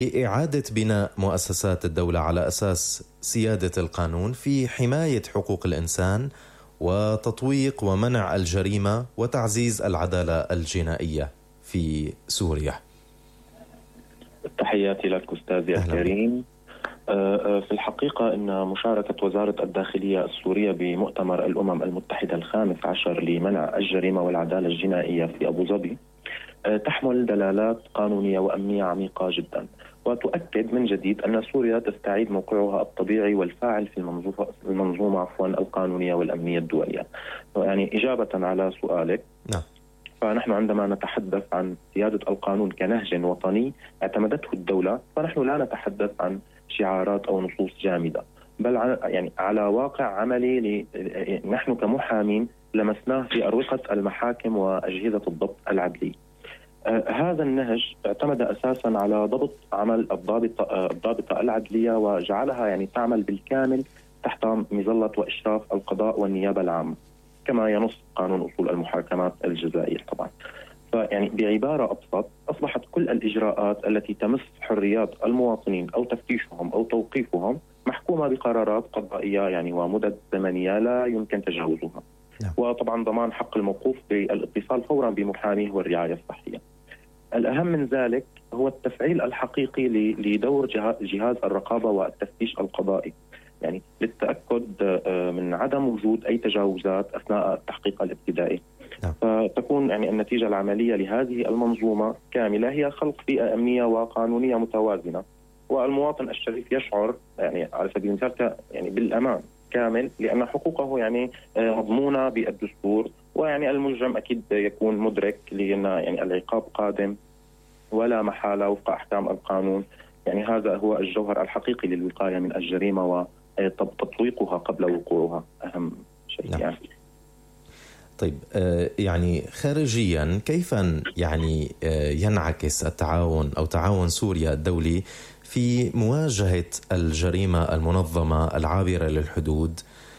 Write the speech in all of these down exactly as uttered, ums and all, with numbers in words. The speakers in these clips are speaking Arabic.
إعادة بناء مؤسسات الدولة على أساس سيادة القانون في حماية حقوق الإنسان وتطويق ومنع الجريمة وتعزيز العدالة الجنائية في سوريا. تحياتي لك أستاذي الكريم. في الحقيقة أن مشاركة وزارة الداخلية السورية بمؤتمر الأمم المتحدة الخامس عشر لمنع الجريمة والعدالة الجنائية في أبو ظبي تحمل دلالات قانونية وأمنية عميقة جدا، وتؤكد من جديد أن سوريا تستعيد موقعها الطبيعي والفاعل في المنظومة المنظومة عفوا القانونية والأمنية الدولية. يعني إجابة على سؤالك، نعم. فنحن عندما نتحدث عن سيادة القانون كنهج وطني اعتمدته الدولة، فنحن لا نتحدث عن شعارات أو نصوص جامدة، بل على يعني على واقع عملي. نحن كمحامين لمسناه في أروقة المحاكم وأجهزة الضبط العدلي. آه هذا النهج اعتمد أساسا على ضبط عمل الضابطة آه الضابطة العدلية، وجعلها يعني تعمل بالكامل تحت مظلة وإشراف القضاء والنيابة العامة كما ينص قانون أصول المحاكمات الجزائية طبعا. فيعني بعبارة أبسط، أصبحت كل الإجراءات التي تمس حريات المواطنين أو تفتيشهم أو توقيفهم محكومة بقرارات قضائية يعني ومدد زمنية لا يمكن تجاوزها. نعم. وطبعا ضمان حق الموقوف بالاتصال فورا بمحاميه والرعاية الصحية. الأهم من ذلك هو التفعيل الحقيقي لدور جهاز الرقابة والتفتيش القضائي، يعني للتأكد من عدم وجود أي تجاوزات أثناء التحقيق الابتدائي. نعم. فتكون يعني النتيجة العملية لهذه المنظومة كاملة هي خلق بيئة أمنية وقانونية متوازنة، والمواطن الشريف يشعر يعني على سبيل المثال يعني بالأمان كامل، لأن حقوقه يعني مضمونة بالدستور، ويعني المجرم أكيد يكون مدرك لأن يعني العقاب قادم ولا محالة وفق أحكام القانون. يعني هذا هو الجوهر الحقيقي للوقاية من الجريمة وتطويقها قبل وقوعها، أهم شيء. نعم. يعني طيب يعني خارجيا كيف يعني ينعكس التعاون أو تعاون سوريا الدولي في مواجهة الجريمة المنظمة العابرة للحدود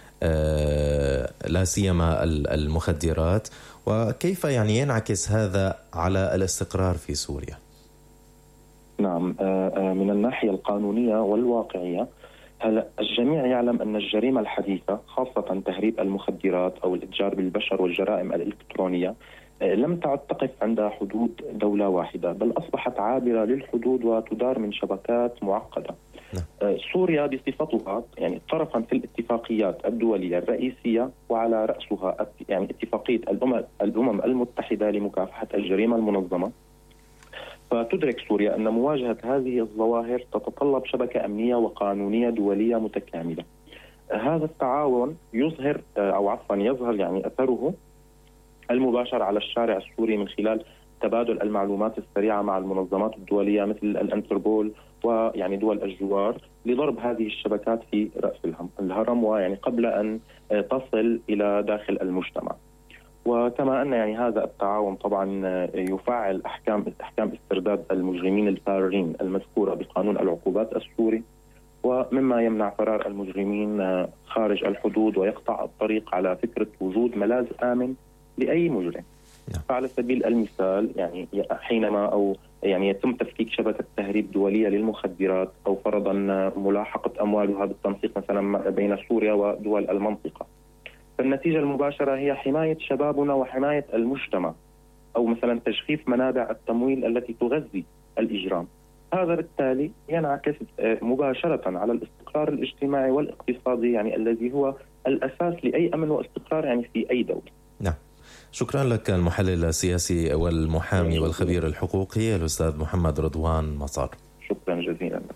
لا سيما المخدرات، وكيف يعني ينعكس هذا على الاستقرار في سوريا؟ نعم، من الناحية القانونية والواقعية، هلا الجميع يعلم أن الجريمة الحديثة خاصة تهريب المخدرات أو الإتجار بالبشر والجرائم الإلكترونية لم تعد تقف عند حدود دولة واحدة، بل أصبحت عابرة للحدود وتدار من شبكات معقدة. نعم. سوريا بصفتها يعني طرفا في الاتفاقيات الدولية الرئيسية، وعلى رأسها يعني اتفاقية الأمم الأمم المتحدة لمكافحة الجريمة المنظمة. فتدرك سوريا أن مواجهة هذه الظواهر تتطلب شبكة أمنية وقانونية دولية متكاملة. هذا التعاون يظهر أو عفوا يظهر يعني أثره المباشر على الشارع السوري من خلال تبادل المعلومات السريعة مع المنظمات الدولية مثل الانتربول ويعني دول الجوار لضرب هذه الشبكات في رأس الهرم، ويعني قبل أن تصل إلى داخل المجتمع. وكما أن يعني هذا التعاون طبعا يفعل أحكام أحكام استرداد المجرمين الفارين المذكورة بقانون العقوبات السوري، ومما يمنع فرار المجرمين خارج الحدود ويقطع الطريق على فكرة وجود ملاذ آمن لأي مجرم. فعلى سبيل المثال يعني حينما أو يعني يتم تفكيك شبكة تهريب دولية للمخدرات أو فرضا ملاحقة أموالها بالتنسيق مثلا بين سوريا ودول المنطقة، فالنتيجة المباشرة هي حماية شبابنا وحماية المجتمع، أو مثلا تجفيف منابع التمويل التي تغذي الإجرام. هذا بالتالي ينعكس مباشرة على الاستقرار الاجتماعي والاقتصادي يعني الذي هو الأساس لأي أمن واستقرار يعني في أي دولة. نعم. شكرا لك المحلل السياسي والمحامي والخبير الحقوقي الأستاذ محمد رضوان مطر. شكرا جزيلا لك.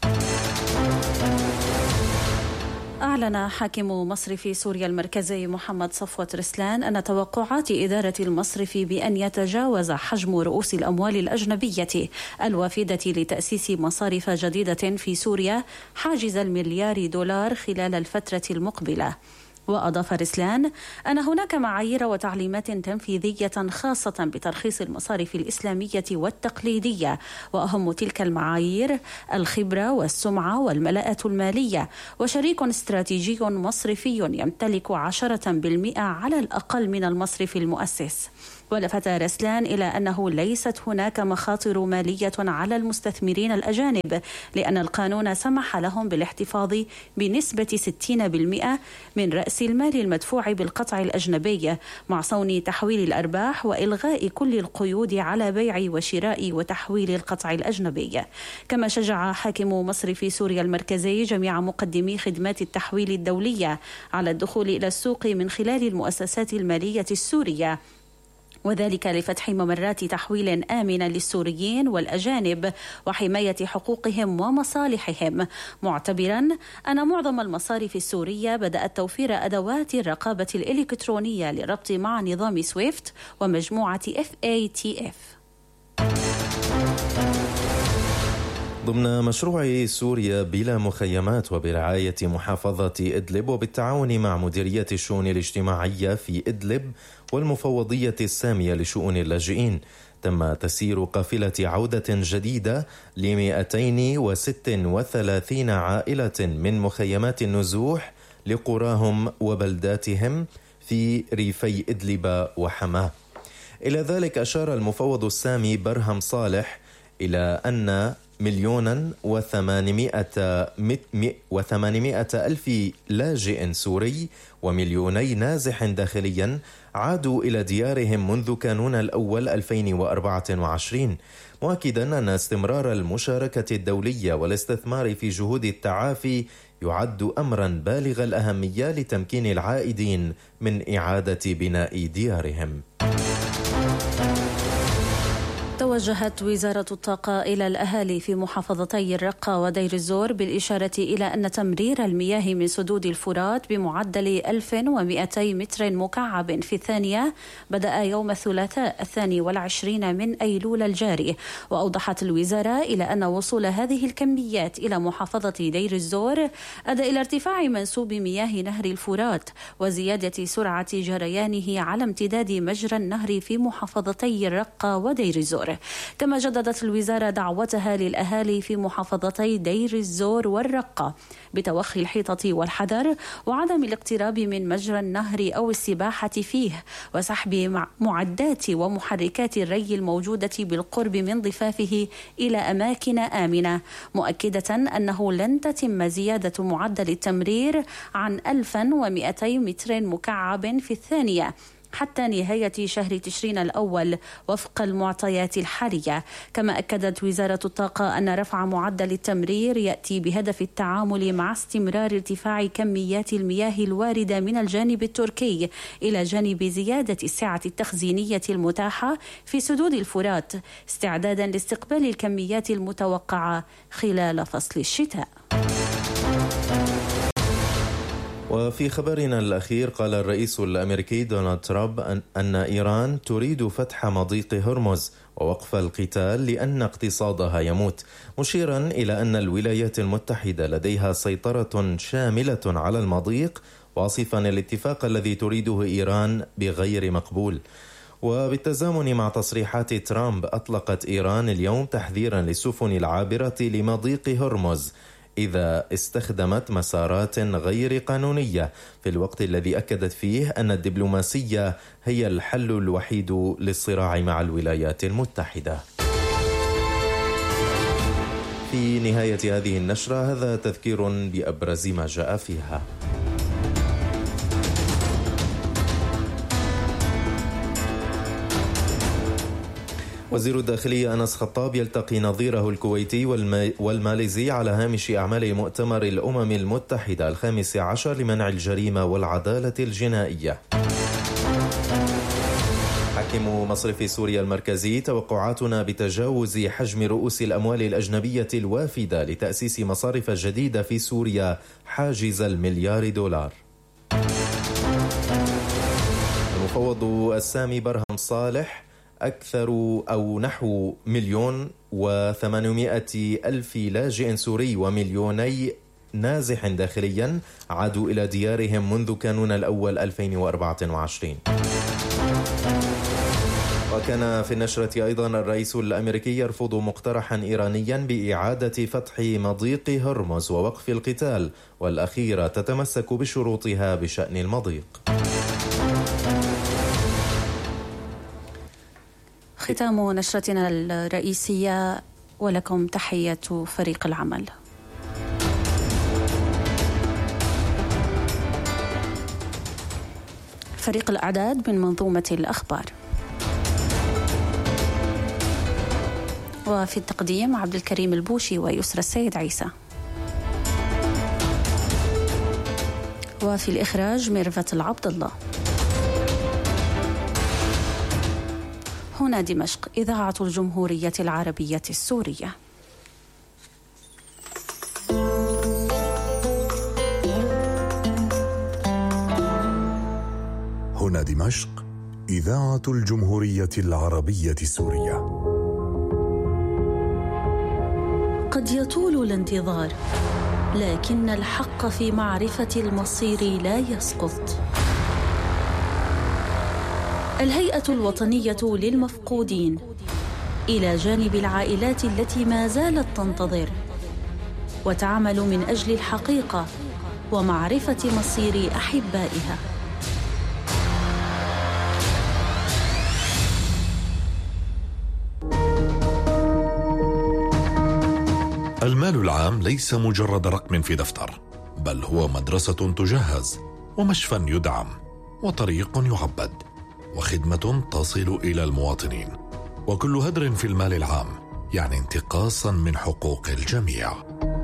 أعلن حاكم مصرف سوريا المركزي محمد صفوت رسلان أن توقعات إدارة المصرف بأن يتجاوز حجم رؤوس الأموال الأجنبية الوافدة لتأسيس مصارف جديدة في سوريا حاجز المليار دولار خلال الفترة المقبلة. وأضاف رسلان أن هناك معايير وتعليمات تنفيذية خاصة بترخيص المصارف الإسلامية والتقليدية، وأهم تلك المعايير الخبرة والسمعة والملاءة المالية، وشريك استراتيجي مصرفي يمتلك عشرة بالمئة على الأقل من المصرف المؤسس. ولفت رسلان إلى أنه ليست هناك مخاطر مالية على المستثمرين الأجانب، لأن القانون سمح لهم بالاحتفاظ بنسبة ستين بالمئة من رأس المال المدفوع بالقطع الأجنبي مع صون تحويل الأرباح وإلغاء كل القيود على بيع وشراء وتحويل القطع الأجنبي. كما شجع حاكم مصرف سوريا المركزي جميع مقدمي خدمات التحويل الدولية على الدخول إلى السوق من خلال المؤسسات المالية السورية، وذلك لفتح ممرات تحويل آمنة للسوريين والأجانب وحماية حقوقهم ومصالحهم، معتبرا أن معظم المصارف السورية بدأت توفير أدوات الرقابة الإلكترونية للربط مع نظام سويفت ومجموعة إف إيه تي إف. ضمن مشروع سوريا بلا مخيمات وبرعاية محافظة إدلب وبالتعاون مع مديرية الشؤون الاجتماعية في إدلب والمفوضية السامية لشؤون اللاجئين، تم تسيير قافلة عودة جديدة ل مئتين وستة وثلاثين عائلة من مخيمات النزوح لقراهم وبلداتهم في ريفي إدلب وحماه. إلى ذلك أشار المفوض السامي برهم صالح إلى أن مليونا وثمانمائة وثمانمائة ألف لاجئ سوري ومليوني نازح داخليا عادوا إلى ديارهم منذ كانون الأول ألفين وأربعة وعشرين، مؤكدا أن استمرار المشاركة الدولية والاستثمار في جهود التعافي يعد أمرا بالغ الأهمية لتمكين العائدين من إعادة بناء ديارهم. توجهت وزارة الطاقة إلى الأهالي في محافظتي الرقة ودير الزور بالإشارة إلى أن تمرير المياه من سدود الفرات بمعدل ألف ومئتي متر مكعب في الثانية بدأ يوم الثلاثاء الثاني والعشرين من أيلول الجاري. وأوضحت الوزارة إلى أن وصول هذه الكميات إلى محافظة دير الزور أدى إلى ارتفاع منسوب مياه نهر الفرات وزيادة سرعة جريانه على امتداد مجرى النهر في محافظتي الرقة ودير الزور. كما جددت الوزارة دعوتها للأهالي في محافظتي دير الزور والرقة بتوخي الحيطة والحذر وعدم الاقتراب من مجرى النهر أو السباحة فيه وسحب معدات ومحركات الري الموجودة بالقرب من ضفافه إلى أماكن آمنة، مؤكدة أنه لن تتم زيادة معدل التمرير عن ألف ومئتي متر مكعب في الثانية حتى نهاية شهر تشرين الأول وفق المعطيات الحالية. كما أكدت وزارة الطاقة أن رفع معدل التمرير يأتي بهدف التعامل مع استمرار ارتفاع كميات المياه الواردة من الجانب التركي إلى جانب زيادة السعة التخزينية المتاحة في سدود الفرات استعدادا لاستقبال الكميات المتوقعة خلال فصل الشتاء. وفي خبرنا الأخير قال الرئيس الأمريكي دونالد ترامب أن إيران تريد فتح مضيق هرمز ووقف القتال لأن اقتصادها يموت، مشيرا إلى أن الولايات المتحدة لديها سيطرة شاملة على المضيق، واصفا الاتفاق الذي تريده إيران بغير مقبول. وبالتزامن مع تصريحات ترامب أطلقت إيران اليوم تحذيرا للسفن العابرة لمضيق هرمز إذا استخدمت مسارات غير قانونية، في الوقت الذي أكدت فيه أن الدبلوماسية هي الحل الوحيد للصراع مع الولايات المتحدة. في نهاية هذه النشرة هذا تذكير بأبرز ما جاء فيها. وزير الداخلية أنس خطاب يلتقي نظيره الكويتي والماليزي على هامش أعمال مؤتمر الأمم المتحدة الخامس عشر لمنع الجريمة والعدالة الجنائية. حاكم مصرف سوريا المركزي: توقعاتنا بتجاوز حجم رؤوس الأموال الأجنبية الوافدة لتأسيس مصارف جديدة في سوريا حاجز المليار دولار. المفوض السامي برهم صالح: أكثر أو نحو مليون وثمانمائة ألف لاجئ سوري ومليوني نازح داخليا عادوا إلى ديارهم منذ كانون الأول ألفين وأربعة وعشرين. وكان في النشرة أيضا الرئيس الأمريكي يرفض مقترحا إيرانيا بإعادة فتح مضيق هرمز ووقف القتال، والأخيرة تتمسك بشروطها بشأن المضيق. ختام نشرتنا الرئيسية، ولكم تحية فريق العمل. فريق الأعداد من منظومة الأخبار، وفي التقديم عبد الكريم البوشي ويسرى السيد عيسى، وفي الإخراج ميرفت العبد الله. هنا دمشق، إذاعة الجمهورية العربية السورية. هنا دمشق، إذاعة الجمهورية العربية السورية. قد يطول الانتظار، لكن الحق في معرفة المصير لا يسقط. الهيئة الوطنية للمفقودين إلى جانب العائلات التي ما زالت تنتظر، وتعمل من أجل الحقيقة ومعرفة مصير أحبائها. المال العام ليس مجرد رقم في دفتر، بل هو مدرسة تجهز، ومشفى يدعم، وطريق يعبد، وخدمة تصل إلى المواطنين. وكل هدر في المال العام يعني انتقاصا من حقوق الجميع.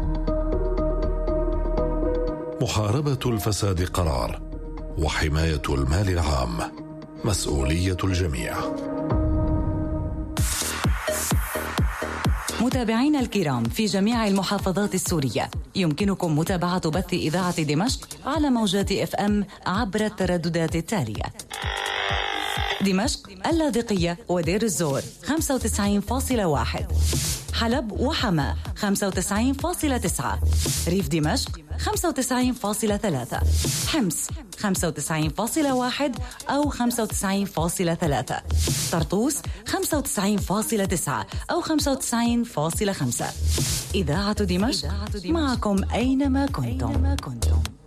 محاربة الفساد قرار، وحماية المال العام مسؤولية الجميع. متابعينا الكرام في جميع المحافظات السورية، يمكنكم متابعة بث إذاعة دمشق على موجات اف ام عبر الترددات التالية: دمشق، اللاذقية ودير الزور خمسة وتسعين فاصلة واحد، حلب وحما خمسة وتسعين فاصلة تسعة، ريف دمشق خمسة وتسعين فاصلة ثلاثة، حمص خمسة وتسعين فاصلة واحد أو خمسة وتسعين فاصلة ثلاثة، طرطوس خمسة وتسعين فاصلة تسعة أو خمسة وتسعين فاصلة خمسة. إذاعة دمشق معكم أينما كنتم.